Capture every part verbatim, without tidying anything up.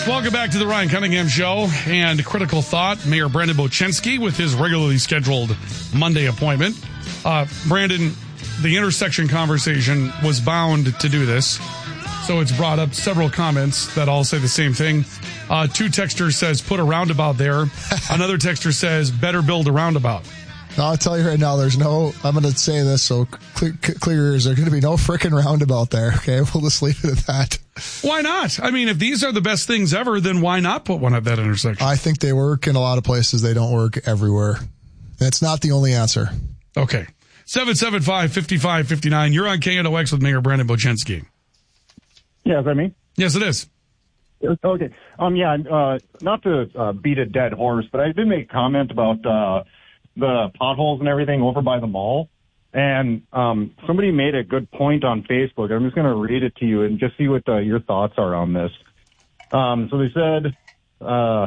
Welcome back to the Ryan Cunningham Show and Critical Thought. Mayor Brandon Bochenski with his regularly scheduled Monday appointment. Uh, Brandon, the intersection conversation was bound to do this, so it's brought up several comments that all say the same thing. Uh, two texters says, put a roundabout there. Another texter says, better build a roundabout. I'll tell you right now, there's no, I'm going to say this, so clear, clear ears, there's going to be no frickin' roundabout there, okay? We'll just leave it at that. Why not? I mean, if these are the best things ever, then why not put one at that intersection? I think they work in a lot of places. They don't work everywhere. That's not the only answer. Okay. seven seven five, five five five nine. You're on K N O X with Mayor Brandon Bochenski. Yeah, is that me? Yes, it is. Okay. Um. Yeah, uh, not to uh, beat a dead horse, but I did make a comment about uh, the potholes and everything over by the mall. And um, somebody made a good point on Facebook. I'm just going to read it to you and just see what uh, your thoughts are on this. Um, so they said uh,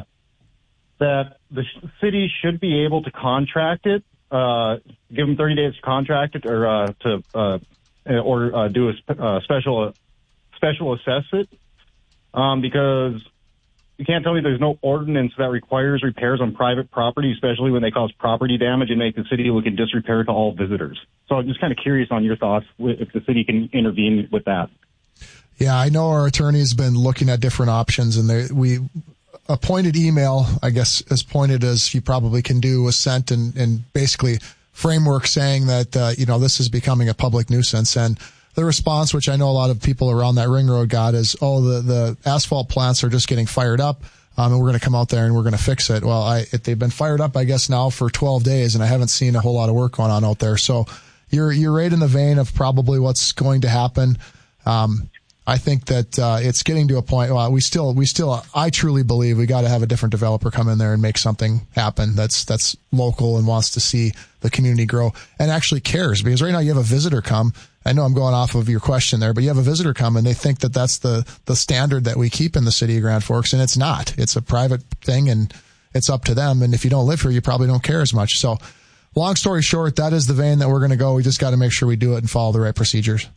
that the sh- city should be able to contract it, uh, give them thirty days to contract it, or uh, to uh, or uh, do a spe- uh, special uh, special assess it, um, because you can't tell me there's no ordinance that requires repairs on private property, especially when they cause property damage and make the city look in disrepair to all visitors. So I'm just kind of curious on your thoughts if the city can intervene with that. Yeah, I know our attorney's been looking at different options, and they, we a pointed email, I guess, as pointed as you probably can do, was sent, and, and basically framework saying that, uh, you know, this is becoming a public nuisance. And the response, which I know a lot of people around that ring road got, is, oh, the, the asphalt plants are just getting fired up, um, and we're going to come out there and we're going to fix it. Well, I, it, they've been fired up, I guess, now for twelve days, and I haven't seen a whole lot of work going on out there. So you're, you're right in the vein of probably what's going to happen. Um, I think that, uh, it's getting to a point, well, we still, we still, I truly believe we got to have a different developer come in there and make something happen that's, that's local and wants to see the community grow and actually cares, because right now you have a visitor come. I know I'm going off of your question there, but you have a visitor come and they think that that's the, the standard that we keep in the city of Grand Forks, and it's not. It's a private thing and it's up to them. And if you don't live here, you probably don't care as much. So long story short, that is the vein that we're going to go. We just got to make sure we do it and follow the right procedures.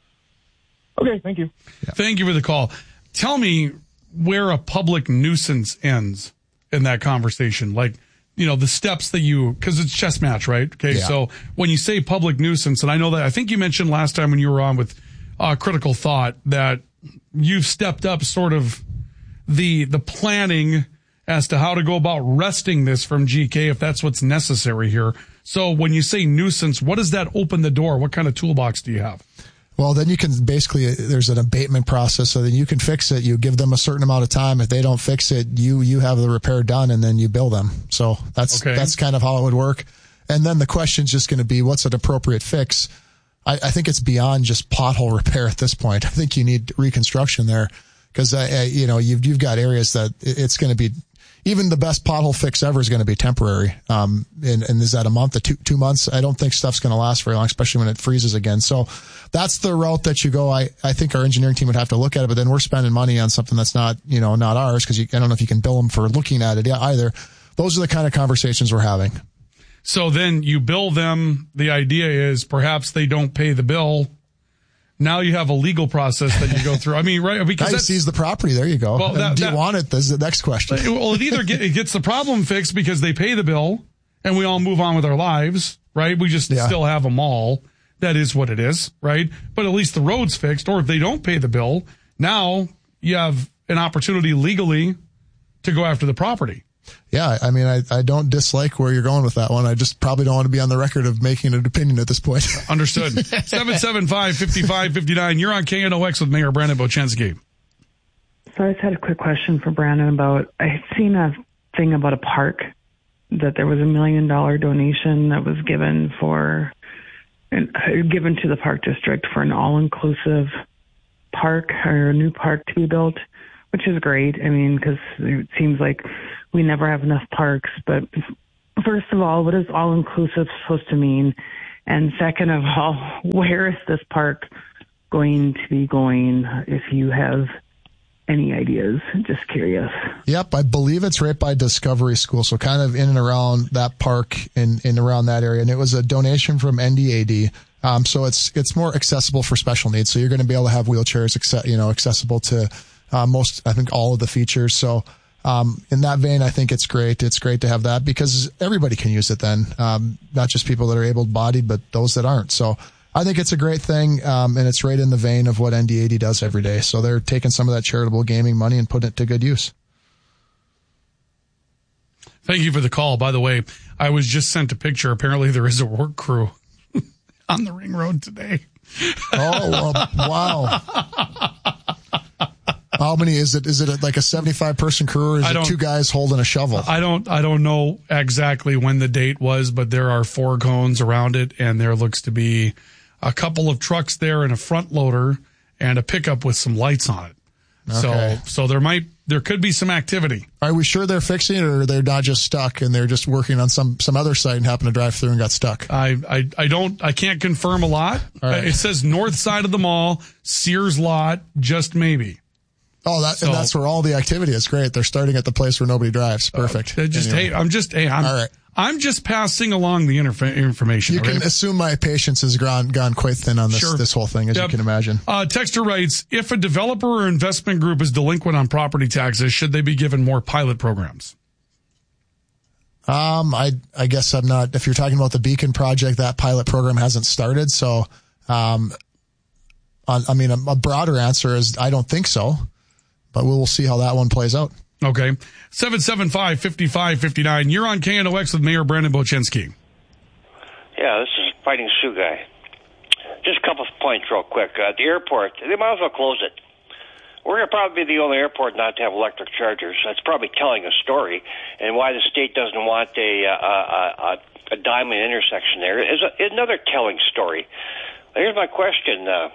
Okay, thank you. Yeah. Thank you for the call. Tell me where a public nuisance ends in that conversation. Like, you know, the steps that you, because it's chess match, right? Okay, yeah. So when you say public nuisance, and I know that, I think you mentioned last time when you were on with uh, Critical Thought that you've stepped up sort of the the planning as to how to go about wresting this from G K if that's what's necessary here. So when you say nuisance, what does that open the door? What kind of toolbox do you have? Well, then you can basically, there's an abatement process, so then you can fix it. You give them a certain amount of time. If they don't fix it, you, you have the repair done and then you bill them. So that's, okay. that's kind of how it would work. And then the question's just going to be, what's an appropriate fix? I, I think it's beyond just pothole repair at this point. I think you need reconstruction there because, uh, you know, you've, you've got areas that it's going to be, even the best pothole fix ever is going to be temporary. Um, and, and is that a month, a two, two months? I don't think stuff's going to last very long, especially when it freezes again. So that's the route that you go. I, I think our engineering team would have to look at it, but then we're spending money on something that's not, you know, not ours because I don't know if you can bill them for looking at it either. Those are the kind of conversations we're having. So then you bill them. The idea is perhaps they don't pay the bill. Now you have a legal process that you go through. I mean, right? Because that sees the property. There you go. Well, that, do you that, want it? This is the next question. Well, it either get, it gets the problem fixed because they pay the bill and we all move on with our lives, right? We just yeah. still have a mall. That is what it is, right? But at least the road's fixed. Or if they don't pay the bill, now you have an opportunity legally to go after the property. Yeah, I mean, I, I don't dislike where you're going with that one. I just probably don't want to be on the record of making an opinion at this point. Understood. seven seven five, five five five nine. You're on K N O X with Mayor Brandon Bochenski. So I just had a quick question for Brandon about, I had seen a thing about a park, that there was a million dollar donation that was given for, and given to the park district for an all-inclusive park or a new park to be built, which is great. I mean, because it seems like we never have enough parks. But first of all, what is all-inclusive supposed to mean? And second of all, where is this park going to be going, if you have any ideas? Just curious. Yep, I believe it's right by Discovery School, so kind of in and around that park and in, in around that area. And it was a donation from N D A D. Um, so it's it's more accessible for special needs. So you're going to be able to have wheelchairs, you know, accessible to uh, most, I think all of the features. So, um, in that vein, I think it's great. It's great to have that because everybody can use it then. Um, not just people that are able-bodied, but those that aren't. So I think it's a great thing. Um, and it's right in the vein of what N D eighty does every day. So they're taking some of that charitable gaming money and putting it to good use. Thank you for the call. By the way, I was just sent a picture. Apparently there is a work crew on the ring road today. Oh, uh, wow. How many is it? Is it like a seventy-five person crew or is it two guys holding a shovel? I don't, I don't know exactly when the date was, but there are four cones around it and there looks to be a couple of trucks there and a front loader and a pickup with some lights on it. Okay. So, so there might, there could be some activity. Are we sure they're fixing it or they're not just stuck and they're just working on some, some other site and happen to drive through and got stuck? I, I, I don't, I can't confirm a lot. Right. It says north side of the mall, Sears lot, just maybe. Oh, that, so, and that's where all the activity is. Great. They're starting at the place where nobody drives. Perfect. Uh, just, anyway. hey, I'm just, hey, I'm, all right. I'm just passing along the inter- information. You okay? can assume my patience has gone gone quite thin on this, sure. this whole thing, as yep. you can imagine. Uh, Texter writes, if a developer or investment group is delinquent on property taxes, should they be given more pilot programs? Um, I I guess I'm not. If you're talking about the Beacon project, that pilot program hasn't started. So, um, on, I mean, a, a broader answer is I don't think so, but we'll see how that one plays out. Okay. seven seven five, five five five nine. You're on K N O X with Mayor Brandon Bocheski. Yeah, this is Fighting Sioux guy. Just a couple of points real quick. Uh, the airport, they might as well close it. We're going to probably be the only airport not to have electric chargers. That's probably telling a story. And why the state doesn't want a, uh, a, a, a diamond intersection there is a, another telling story. Here's my question. Uh,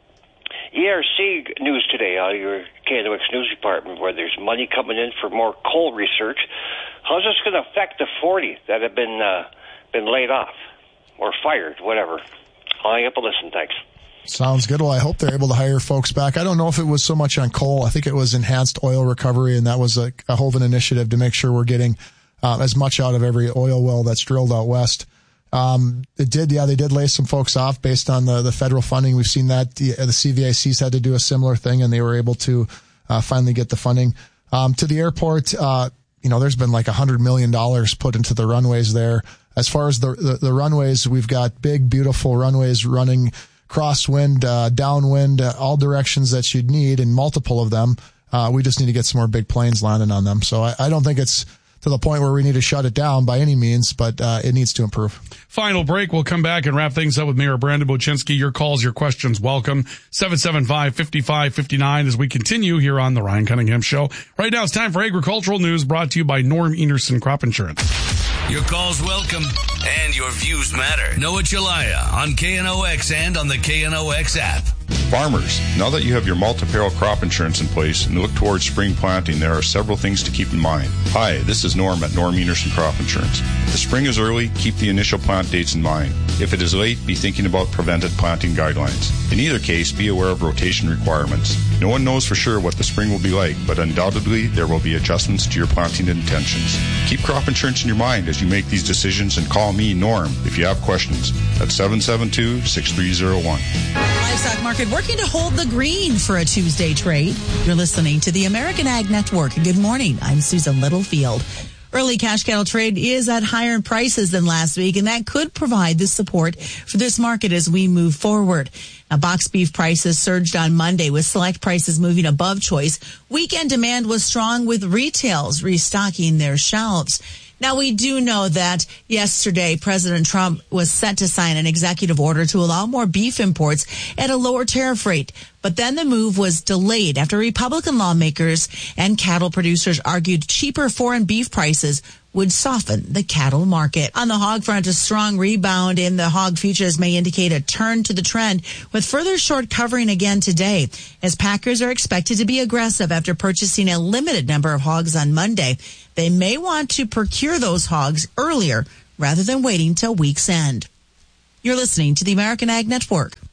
E R C news today, uh, your K N O X news department, where there's money coming in for more coal research. How's this going to affect the forty that have been uh, been laid off or fired, whatever? I'll hang up and listen. Thanks. Sounds good. Well, I hope they're able to hire folks back. I don't know if it was so much on coal. I think it was enhanced oil recovery, and that was a, a whole of an initiative to make sure we're getting uh, as much out of every oil well that's drilled out west. Um, it did, yeah, they did lay some folks off based on the, the federal funding. We've seen that the, the C V I Cs had to do a similar thing and they were able to, uh, finally get the funding. Um, to the airport, uh, you know, there's been like a hundred million dollars put into the runways there. As far as the, the, the runways, we've got big, beautiful runways running crosswind, uh, downwind, uh, all directions that you'd need and multiple of them. Uh, we just need to get some more big planes landing on them. So I, I don't think it's to the point where we need to shut it down by any means, but uh, it needs to improve. Final break. We'll come back and wrap things up with Mayor Brandon Bocheski. Your calls, your questions, welcome. seven seven five, five five five nine as we continue here on the Ryan Cunningham Show. Right now it's time for agricultural news brought to you by Norm Enerson Crop Insurance. Your calls welcome and your views matter. Noah Chelaya on K N O X and on the K N O X app. Farmers, now that you have your multi-peril crop insurance in place and look towards spring planting, there are several things to keep in mind. Hi, this is Norm at Norm Enerson Crop Insurance. If the spring is early, keep the initial plant dates in mind. If it is late, be thinking about prevented planting guidelines. In either case, be aware of rotation requirements. No one knows for sure what the spring will be like, but undoubtedly there will be adjustments to your planting intentions. Keep crop insurance in your mind as you make these decisions and call me, Norm, if you have questions at seven seven two, six three zero one. Livestock market working to hold the green for a Tuesday trade. You're listening to the American Ag Network. Good morning. I'm Susan Littlefield. Early cash cattle trade is at higher prices than last week, and that could provide the support for this market as we move forward. Now, box beef prices surged on Monday with select prices moving above choice. Weekend demand was strong with retails restocking their shelves. Now, we do know that yesterday President Trump was set to sign an executive order to allow more beef imports at a lower tariff rate. But then the move was delayed after Republican lawmakers and cattle producers argued cheaper foreign beef prices would soften the cattle market. On the hog front, a strong rebound in the hog futures may indicate a turn to the trend with further short covering again today as packers are expected to be aggressive after purchasing a limited number of hogs on Monday. They may want to procure those hogs earlier rather than waiting till week's end. You're listening to the American Ag Network.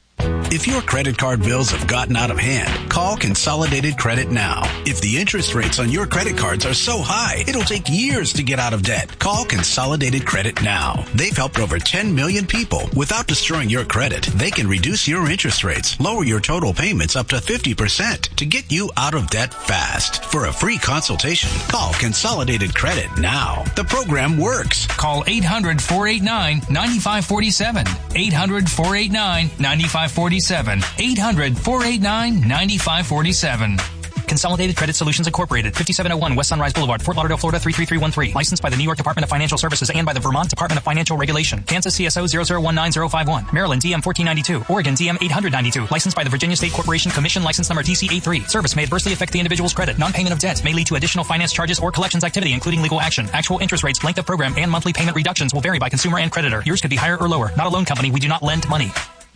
If your credit card bills have gotten out of hand, call Consolidated Credit now. If the interest rates on your credit cards are so high, it'll take years to get out of debt. Call Consolidated Credit now. They've helped over ten million people. Without destroying your credit, they can reduce your interest rates, lower your total payments up to fifty percent to get you out of debt fast. For a free consultation, call Consolidated Credit now. The program works. Call eight hundred, four eight nine, nine five four seven. eight hundred, four eight nine, nine five four seven. eight hundred, four eight nine, nine five four seven. Consolidated Credit Solutions Incorporated, fifty-seven oh one West Sunrise Boulevard, Fort Lauderdale, Florida three three three one three. Licensed by the New York Department of Financial Services and by the Vermont Department of Financial Regulation. Kansas C S O zero zero one nine zero five one. Maryland D M fourteen ninety-two. Oregon D M eight hundred ninety-two. Licensed by the Virginia State Corporation Commission, license number T C A three. Service may adversely affect the individual's credit. Non-payment of debts may lead to additional finance charges or collections activity, including legal action. Actual interest rates, length of program, and monthly payment reductions will vary by consumer and creditor. Yours could be higher or lower. Not a loan company. We do not lend money.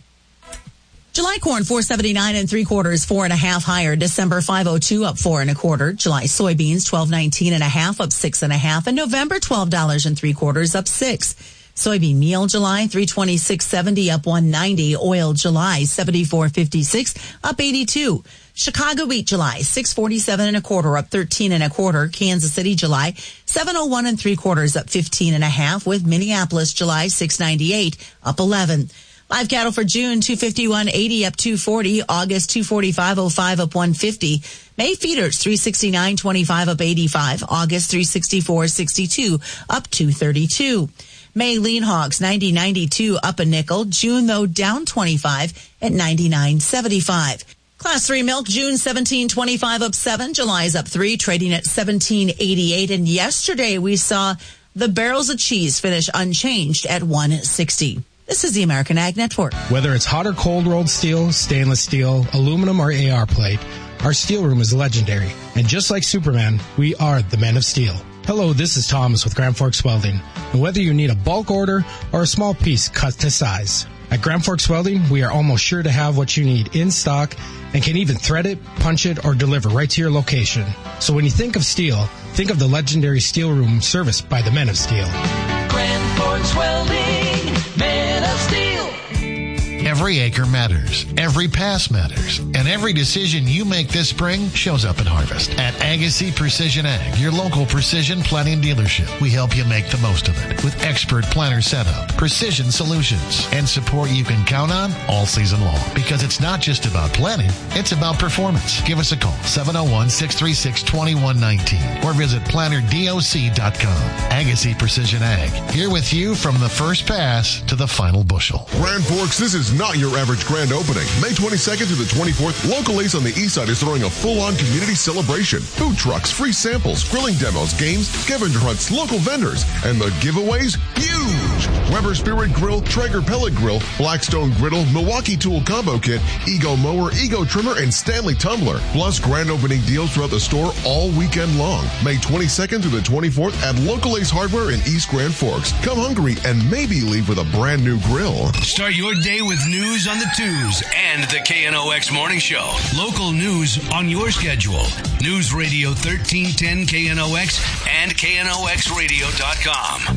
July corn four seventy-nine and three quarters, four and a half higher. December five oh two up four and a quarter. July soybeans twelve nineteen and a half up six and a half. And November twelve dollars and three quarters up six. Soybean meal July three twenty-six seventy up one ninety. Oil July seventy-four fifty-six up eighty-two. Chicago wheat July six forty-seven and a quarter up thirteen and a quarter. Kansas City July seven oh one and three quarters up fifteen and a half, with Minneapolis July six ninety-eight up eleven. Live cattle for June, two fifty-one eighty up two forty. August, two forty-five oh five up one fifty. May feeders, three sixty-nine twenty-five up eighty-five. August, three sixty-four sixty-two up two thirty-two. May lean hogs, ninety ninety-two up a nickel. June, though, down twenty-five at ninety-nine seventy-five. Class three milk, June seventeen twenty-five up seven. July's up three, trading at seventeen eighty-eight. And yesterday we saw the barrels of cheese finish unchanged at one sixty. This is the American Ag Network. Whether it's hot or cold rolled steel, stainless steel, aluminum, or A R plate, our steel room is legendary. And just like Superman, we are the men of steel. Hello, this is Thomas with Grand Forks Welding. And whether you need a bulk order or a small piece cut to size, at Grand Forks Welding, we are almost sure to have what you need in stock and can even thread it, punch it, or deliver right to your location. So when you think of steel, think of the legendary steel room serviced by the men of steel. Grand Forks Welding, men of steel. Every acre matters. Every pass matters. And every decision you make this spring shows up at harvest. At Agassi Precision Ag, your local precision planting dealership, we help you make the most of it with expert planter setup, precision solutions, and support you can count on all season long. Because it's not just about planting, it's about performance. Give us a call, seven oh one, six three six, two one one nine or visit planter doc dot com. Agassi Precision Ag, here with you from the first pass to the final bushel. Grand Forks, this is not your average grand opening. May twenty-second to the twenty-fourth, Local Ace on the east side is throwing a full-on community celebration. Food trucks, free samples, grilling demos, games, scavenger hunts, local vendors, and the giveaways, huge! Weber Spirit Grill, Traeger Pellet Grill, Blackstone Griddle, Milwaukee Tool Combo Kit, Ego Mower, Ego Trimmer, and Stanley Tumbler. Plus grand opening deals throughout the store all weekend long. May twenty-second to the twenty-fourth at Local Ace Hardware in East Grand Forks. Come hungry and maybe leave with a brand new grill. Start your day with news on the twos and the K N O X Morning Show. Local news on your schedule. News Radio thirteen ten K N O X and K N O X radio dot com.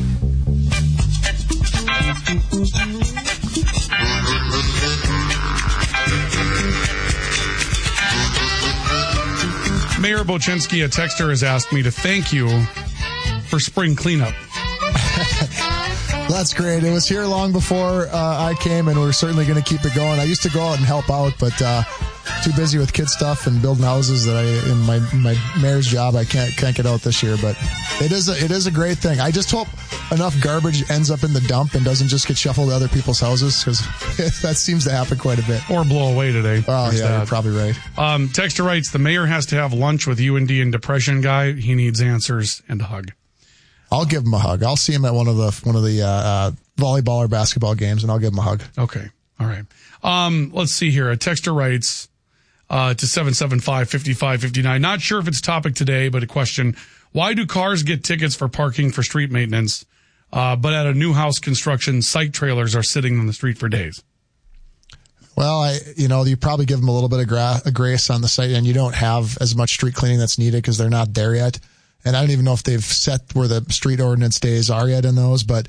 Mayor Boczynski, a texter, has asked me to thank you for spring cleanup. That's great. It was here long before uh, I came, and we're certainly going to keep it going. I used to go out and help out, but uh, too busy with kid stuff and building houses that I, in my my mayor's job, I can't can't get out this year. But it is a, it is a great thing. I just hope enough garbage ends up in the dump and doesn't just get shuffled to other people's houses, because that seems to happen quite a bit. Or blow away today. Oh, yeah, that. You're probably right. Um, texter writes, the mayor has to have lunch with U N D and depression guy. He needs answers and a hug. I'll give him a hug. I'll see him at one of the one of the uh, uh, volleyball or basketball games, and I'll give him a hug. Okay. All right. Um, let's see here. A texter writes uh, to seven seven five, five five five nine. Not sure if it's a topic today, but a question. Why do cars get tickets for parking for street maintenance, uh, but at a new house construction, site trailers are sitting on the street for days? Well, I, you know, you probably give them a little bit of gra- grace on the site, and you don't have as much street cleaning that's needed because they're not there yet. And I don't even know if they've set where the street ordinance days are yet in those, but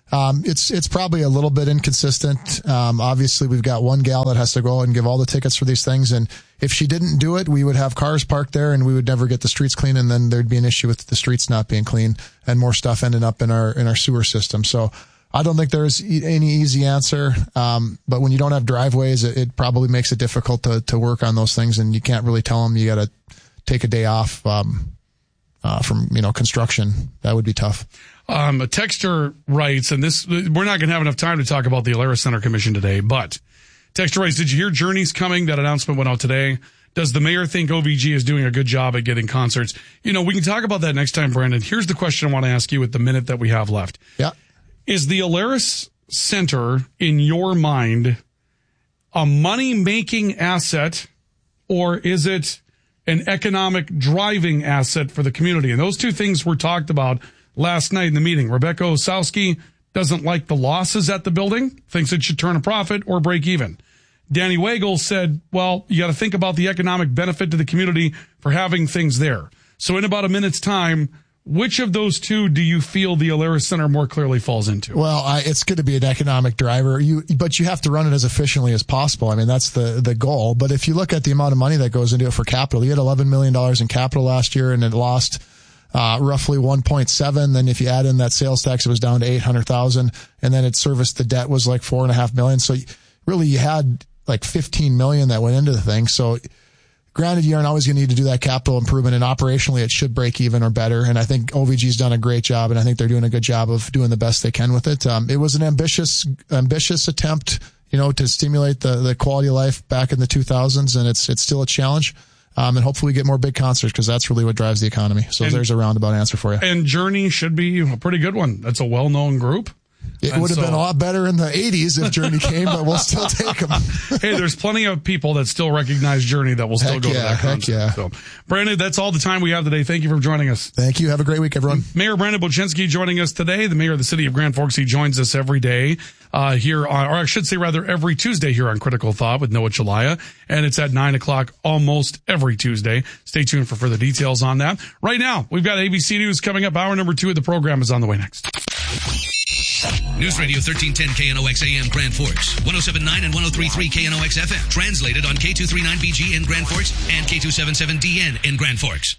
Um, it's it's probably a little bit inconsistent. Um, obviously, we've got one gal that has to go out and give all the tickets for these things, and if she didn't do it, we would have cars parked there, and we would never get the streets clean, and then there'd be an issue with the streets not being clean, and more stuff ending up in our in our sewer system. So I don't think there's e- any easy answer. Um, but when you don't have driveways, it, it probably makes it difficult to to work on those things, and you can't really tell them you got to take a day off um, uh, from you know construction. That would be tough. Um, a texter writes, and this, we're not going to have enough time to talk about the Alerus Center Commission today, but texter writes, did you hear Journey's coming? That announcement went out today. Does the mayor think O V G is doing a good job at getting concerts? You know, we can talk about that next time, Brandon. Here's the question I want to ask you with the minute that we have left. Yeah. Is the Alerus Center, in your mind, a money-making asset, or is it an economic driving asset for the community? And those two things were talked about last night in the meeting. Rebecca Osowski doesn't like the losses at the building, thinks it should turn a profit or break even. Danny Wagle said, well, you got to think about the economic benefit to the community for having things there. So in about a minute's time, which of those two do you feel the Alerus Center more clearly falls into? Well, I, it's going to be an economic driver, you, but you have to run it as efficiently as possible. I mean, that's the, the goal. But if you look at the amount of money that goes into it for capital, you had eleven million dollars in capital last year, and it lost Uh, roughly one point seven. Then if you add in that sales tax, it was down to eight hundred thousand. And then it serviced the debt was like four and a half million. So really you had like fifteen million that went into the thing. So granted, you aren't always going to need to do that capital improvement, and operationally it should break even or better. And I think O V G's done a great job, and I think they're doing a good job of doing the best they can with it. Um, it was an ambitious, ambitious attempt, you know, to stimulate the, the quality of life back in the two thousands. And it's, it's still a challenge. Um, and hopefully we get more big concerts, because that's really what drives the economy. So and, there's a roundabout answer for you. And Journey should be a pretty good one. That's a well-known group. It and would have so, been a lot better in the eighties if Journey came, but we'll still take them. Hey, there's plenty of people that still recognize Journey that will still heck go yeah, to that concert. Yeah. So, Brandon, that's all the time we have today. Thank you for joining us. Thank you. Have a great week, everyone. Mayor Brandon Bocheski joining us today. The mayor of the city of Grand Forks. He joins us every day uh, here, on, or I should say rather every Tuesday here on Critical Thought with Noah Chalaya. And it's at nine o'clock almost every Tuesday. Stay tuned for further details on that. Right now, we've got A B C News coming up. Hour number two of the program is on the way next. News Radio thirteen ten K N O X A M Grand Forks, one oh seven point nine and one oh three point three K N O X F M. Translated on K two thirty-nine B G in Grand Forks and K two seventy-seven D N in Grand Forks.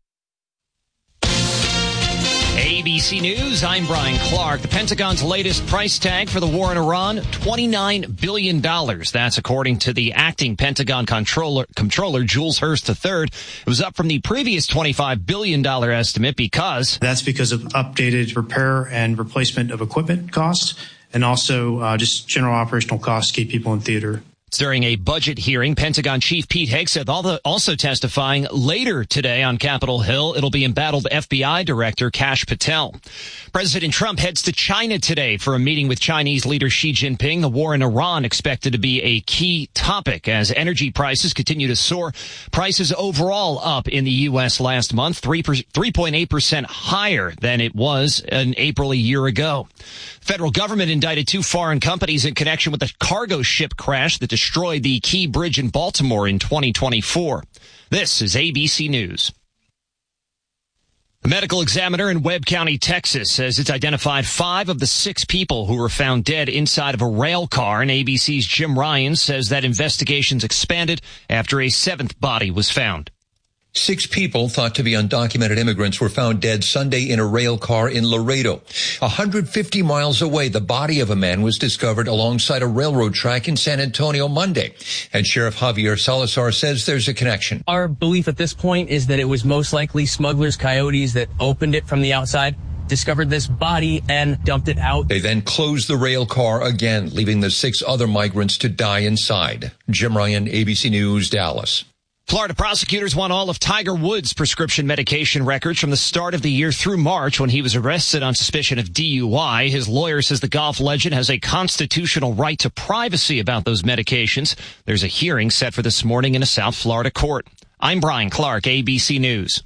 A B C News, I'm Brian Clark. The Pentagon's latest price tag for the war in Iran, twenty-nine billion dollars. That's according to the acting Pentagon controller, controller Jules Hurst the third. It was up from the previous twenty-five billion dollars estimate because... That's because of updated repair and replacement of equipment costs, and also uh, just general operational costs to keep people in theater. During a budget hearing, Pentagon Chief Pete Hegseth also testifying later today on Capitol Hill. It'll be embattled F B I Director Kash Patel. President Trump heads to China today for a meeting with Chinese leader Xi Jinping. The war in Iran expected to be a key topic as energy prices continue to soar. Prices overall up in the U S last month, three point eight percent higher than it was in April a year ago. Federal government indicted two foreign companies in connection with a cargo ship crash that destroyed the Key Bridge in Baltimore in twenty twenty-four. This is A B C News. A medical examiner in Webb County, Texas, says it's identified five of the six people who were found dead inside of a rail car. And A B C's Jim Ryan says that investigations expanded after a seventh body was found. Six people thought to be undocumented immigrants were found dead Sunday in a rail car in Laredo. one hundred fifty miles away, the body of a man was discovered alongside a railroad track in San Antonio Monday. And Sheriff Javier Salazar says there's a connection. Our belief at this point is that it was most likely smugglers, coyotes that opened it from the outside, discovered this body, and dumped it out. They then closed the rail car again, leaving the six other migrants to die inside. Jim Ryan, A B C News, Dallas. Florida prosecutors want all of Tiger Woods' prescription medication records from the start of the year through March when he was arrested on suspicion of D U I. His lawyer says the golf legend has a constitutional right to privacy about those medications. There's a hearing set for this morning in a South Florida court. I'm Brian Clark, A B C News.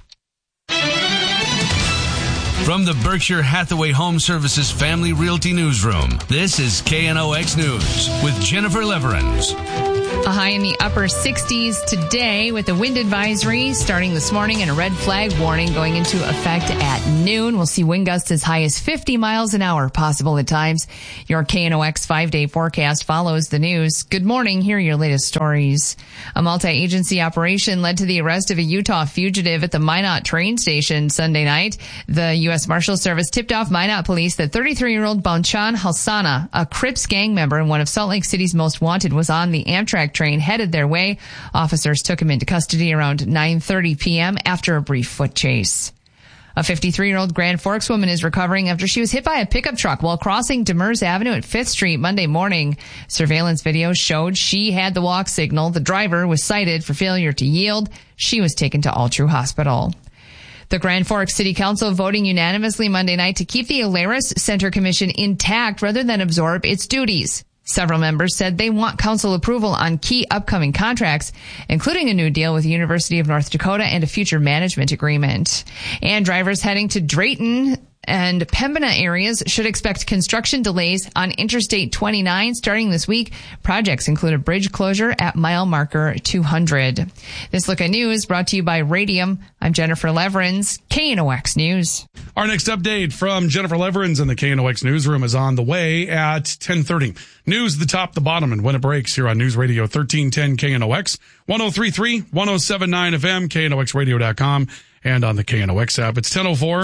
From the Berkshire Hathaway Home Services Family Realty Newsroom, this is K N O X News with Jennifer Leverins. A high in the upper sixties today with a wind advisory starting this morning and a red flag warning going into effect at noon. We'll see wind gusts as high as fifty miles an hour possible at times. Your K N O X five-day forecast follows the news. Good morning. Here are your latest stories. A multi-agency operation led to the arrest of a Utah fugitive at the Minot train station Sunday night. The U S Marshal Service tipped off Minot police that thirty-three-year-old Bonchan Halsana, a Crips gang member and one of Salt Lake City's most wanted, was on the Amtrak train headed their way. Officers took him into custody around nine thirty p.m. after a brief foot chase. A fifty-three-year-old Grand Forks woman is recovering after she was hit by a pickup truck while crossing Demers Avenue at fifth Street Monday morning. Surveillance video showed she had the walk signal. The driver was cited for failure to yield. She was taken to Altru Hospital. The Grand Forks City Council voting unanimously Monday night to keep the Alaris Center Commission intact rather than absorb its duties. Several members said they want council approval on key upcoming contracts, including a new deal with the University of North Dakota and a future management agreement. And drivers heading to Drayton and Pembina areas should expect construction delays on Interstate twenty-nine starting this week. Projects include a bridge closure at mile marker two hundred. This Look at News brought to you by Radium. I'm Jennifer Leverins, K N O X News. Our next update from Jennifer Leverins in the K N O X newsroom is on the way at ten thirty. News the top, the bottom, and when it breaks here on News Radio thirteen ten K N O X, one oh three point three, one oh seven point nine F M, K N O X radio dot com, and on the K N O X app. It's ten oh four.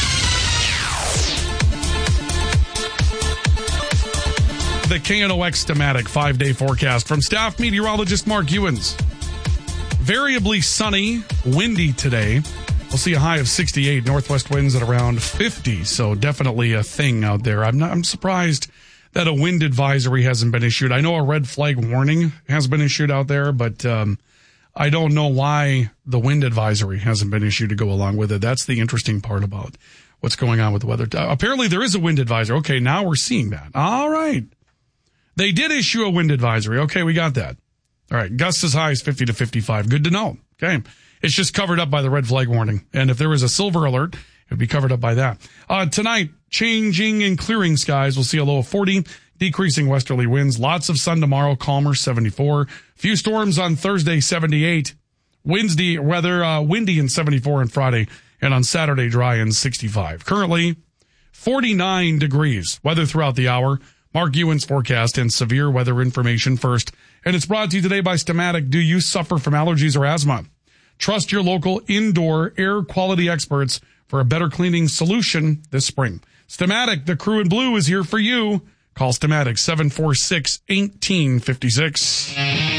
The K N O X Stamatic five-day forecast from staff meteorologist Mark Ewens. Variably sunny, windy today. We'll see a high of sixty-eight, northwest winds at around fifty, so definitely a thing out there. I'm not, I'm surprised that a wind advisory hasn't been issued. I know a red flag warning has been issued out there, but um, I don't know why the wind advisory hasn't been issued to go along with it. That's the interesting part about what's going on with the weather. Uh, apparently there is a wind advisory. Okay, now we're seeing that. All right. They did issue a wind advisory. Okay, we got that. All right, gusts as high as fifty to fifty-five. Good to know. Okay. It's just covered up by the red flag warning. And if there was a silver alert, it would be covered up by that. Uh, tonight, changing and clearing skies. We'll see a low of forty, decreasing westerly winds. Lots of sun tomorrow, calmer, seventy-four. Few storms on Thursday, seventy-eight. Wednesday, weather, uh, windy and seventy-four on Friday. And on Saturday, dry and sixty-five. Currently, forty-nine degrees. Weather throughout the hour. Mark Ewens forecast and severe weather information first. And it's brought to you today by Stamatic. Do you suffer from allergies or asthma? Trust your local indoor air quality experts for a better cleaning solution this spring. Stamatic, the crew in blue is here for you. Call Stamatic seven four six, one eight five six.